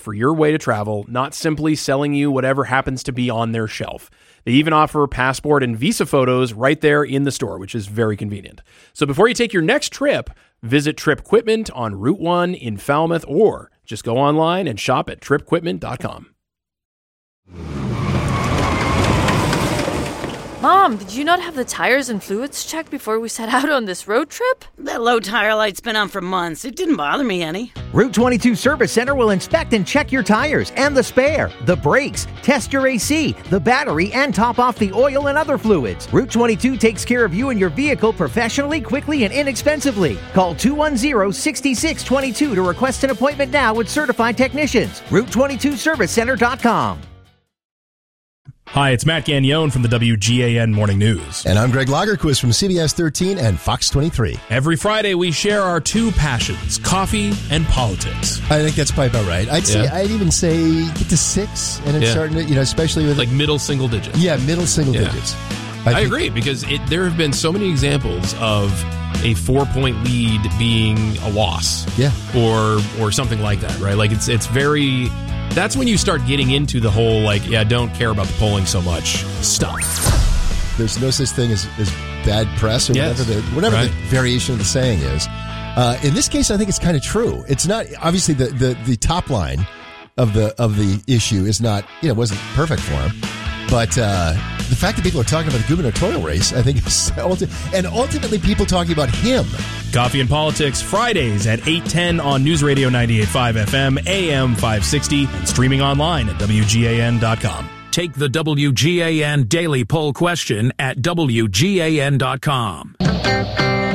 for your way to travel, not simply selling you whatever happens to be on their shelf. They even offer passport and visa photos right there in the store, which is very convenient. So before you take your next trip, visit TripQuipment on Route 1 in Falmouth, or just go online and shop at tripquipment.com. Mom, did you not have the tires and fluids checked before we set out on this road trip? That low tire light's been on for months. It didn't bother me any. Route 22 Service Center will inspect and check your tires and the spare, the brakes, test your AC, the battery, and top off the oil and other fluids. Route 22 takes care of you and your vehicle professionally, quickly, and inexpensively. Call 210-6622 to request an appointment now with certified technicians. Route22servicecenter.com. Hi, it's Matt Gagnon from the WGAN Morning News. And I'm Greg Lagerquist from CBS 13 and Fox 23. Every Friday, we share our two passions, coffee and politics. I think that's probably about right. I'd even say get to 6, and it's starting to, especially with... Like middle single digits. Yeah, middle single digits. I agree, because there have been so many examples of a 4-point lead being a loss. Yeah. Or something like that, right? Like, it's very... That's when you start getting into the whole, don't care about the polling so much stuff. There's no such thing as bad press or whatever the variation of the saying is. In this case, I think it's kind of true. It's not, obviously, the top line of the issue is not, wasn't perfect for him. But the fact that people are talking about the gubernatorial race, I think, is ultimately people talking about him. Coffee and Politics, Fridays at 8:10 on News Radio 98.5 FM, AM 560, and streaming online at WGAN.com. Take the WGAN Daily Poll question at WGAN.com.